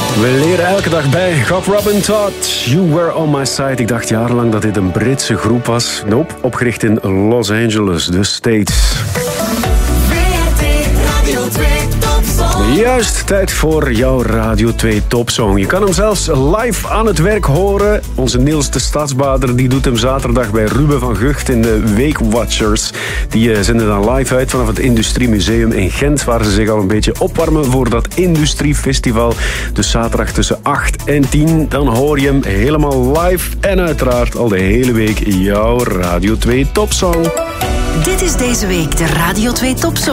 We leren elke dag bij. Gok Robin Todd, You Were On My Side. Ik dacht jarenlang dat dit een Britse groep was. Nope, opgericht in Los Angeles, de States. Juist, tijd voor jouw Radio 2 Topsong. Je kan hem zelfs live aan het werk horen. Onze Niels de Stadsbader die doet hem zaterdag bij Ruben van Gucht in de Weekwatchers. Die zenden dan live uit vanaf het Industriemuseum in Gent, waar ze zich al een beetje opwarmen voor dat Industriefestival. Dus zaterdag tussen 8 en 10, dan hoor je hem helemaal live. En uiteraard al de hele week jouw Radio 2 Topsong. Dit is deze week de Radio 2 Topsong.